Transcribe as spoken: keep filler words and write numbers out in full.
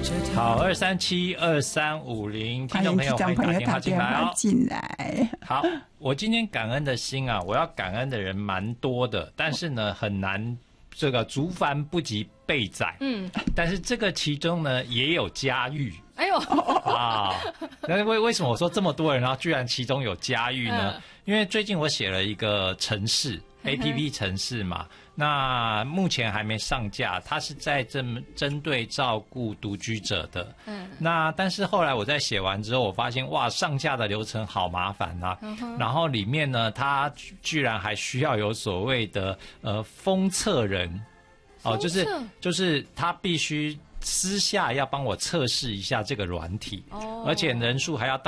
好，二三七二三五零，听众朋友欢迎打电话进来哦。 进来。 好，我今天感恩的心啊，我要感恩的人蛮多的，但是呢很难，这个竹繁不及备载。嗯，但是这个其中呢也有家喻。 哎呦啊！那为为什么我说这么多人，然后居然其中有家喻呢？ 嗯、 因为最近我写了一个程式 A P P 程式嘛，那目前还没上架，它是在针针对照顾独居者的。嗯，那但是后来我在写完之后，我发现哇，上架的流程好麻烦啊。嗯、然后里面呢，它居然还需要有所谓的呃封测人，哦，就是就是他必须私下要帮我测试一下这个软体，哦、而且人数还要